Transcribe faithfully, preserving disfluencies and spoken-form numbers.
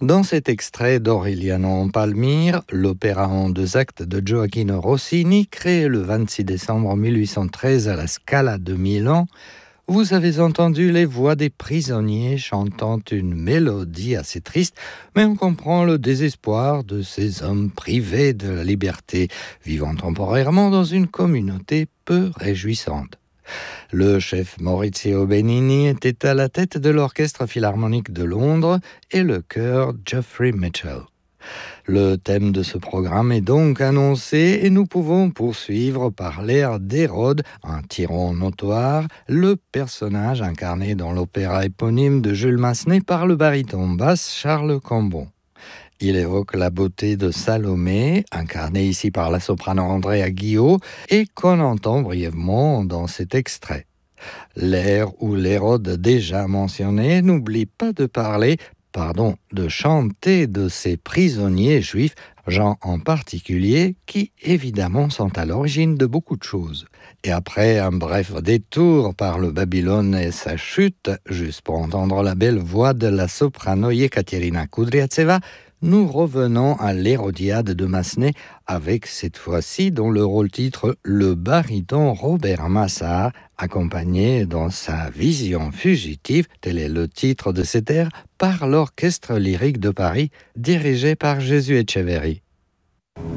Dans cet extrait d'Aureliano Palmire, l'opéra en deux actes de Gioacchino Rossini, créé le vingt-six décembre mille huit cent treize à la Scala de Milan, vous avez entendu les voix des prisonniers chantant une mélodie assez triste, mais on comprend le désespoir de ces hommes privés de la liberté, vivant temporairement dans une communauté peu réjouissante. Le chef Maurizio Benini était à la tête de l'Orchestre Philharmonique de Londres et le chœur Geoffrey Mitchell. Le thème de ce programme est donc annoncé et nous pouvons poursuivre par l'air d'Hérode, un tyran notoire, le personnage incarné dans l'opéra éponyme de Jules Massenet par le baryton basse Charles Cambon. Il évoque la beauté de Salomé, incarnée ici par la soprano Andrea Guillot, et qu'on entend brièvement dans cet extrait. L'air où l'Hérode déjà mentionné n'oublie pas de parler, pardon, de chanter de ces prisonniers juifs, gens en particulier, qui évidemment sont à l'origine de beaucoup de choses. Et après un bref détour par le Babylone et sa chute, juste pour entendre la belle voix de la soprano Yekaterina Kudryavtseva, nous revenons à l'Hérodiade de Massenet avec cette fois-ci dans le rôle-titre le baryton Robert Massart, accompagné dans sa vision fugitive, tel est le titre de cet air, par l'Orchestre lyrique de Paris, dirigé par Jésus Etcheverry.